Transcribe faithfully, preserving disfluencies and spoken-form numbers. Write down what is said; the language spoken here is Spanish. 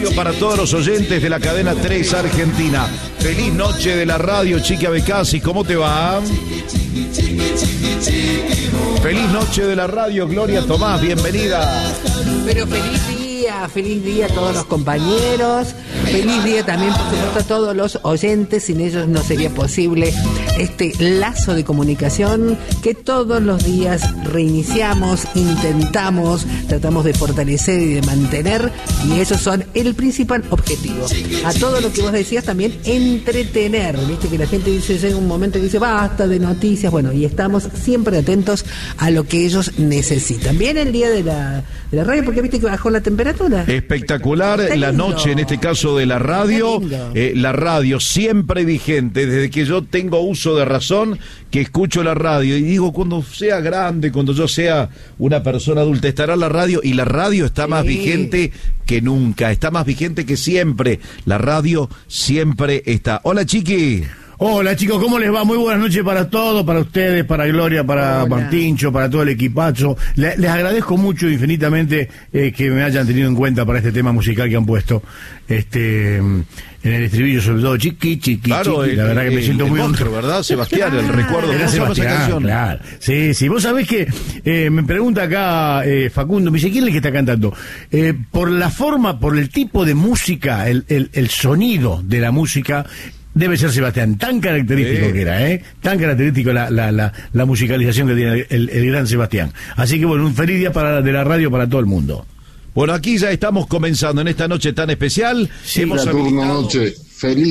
radio para todos los oyentes de la cadena tres Argentina. Feliz noche de la radio, Chiqui Abecasi, ¿cómo te va? Feliz noche de la radio, Gloria Tomás, bienvenida. Pero feliz día, feliz día a todos los compañeros, feliz día también, por supuesto, a todos los oyentes. Sin ellos no sería posible este lazo de comunicación que todos los días reiniciamos, intentamos, tratamos de fortalecer y de mantener, y esos son el principal objetivo. A todo lo que vos decías también, entretener. Viste que la gente dice, llega un momento que dice, basta de noticias, bueno, y estamos siempre atentos a lo que ellos necesitan. Viene el día de la, de la radio, porque viste que bajó la temperatura. Espectacular la noche, en este caso de la radio, eh, la radio siempre vigente, desde que yo tengo uso de razón, que escucho la radio, y digo, cuando sea grande, cuando yo sea una persona adulta, estará la radio, y la radio está sí. más vigente que nunca, está más vigente que siempre, la radio siempre está. Hola, Chiqui. Hola, chicos, ¿cómo les va? Muy buenas noches para todos, para ustedes, para Gloria, para Hola. Martincho, para todo el equipazo. Le, les agradezco mucho, infinitamente, eh, que me hayan tenido en cuenta para este tema musical que han puesto. Este, en el estribillo, sobre todo, chiqui, chiqui, claro, chiqui. El, la verdad que el, me siento el muy monstruo, ¿verdad, Sebastián? El recuerdo de Sebastián, claro. Sí, sí. Vos sabés que eh, me pregunta acá eh, Facundo, me dice, ¿quién es el que está cantando? Eh, por la forma, por el tipo de música, el, el, el sonido de la música, debe ser Sebastián, tan característico sí. que era, ¿eh? Tan característico la, la, la, la musicalización que tiene el, el gran Sebastián. Así que bueno, un feliz día para, de la radio para todo el mundo. Bueno, aquí ya estamos comenzando en esta noche tan especial. Sí, Hemos la turno noche. Feliz